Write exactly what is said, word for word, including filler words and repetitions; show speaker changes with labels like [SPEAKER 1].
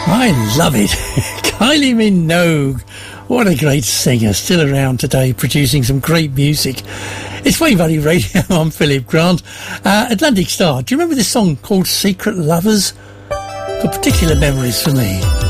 [SPEAKER 1] I love it. Kylie Minogue. What a great singer. Still around today, producing some great music. It's Wave Valley Radio. I'm Philip Grant. Uh, Atlantic Star. Do you remember this song called Secret Lovers? Got particular memories for me.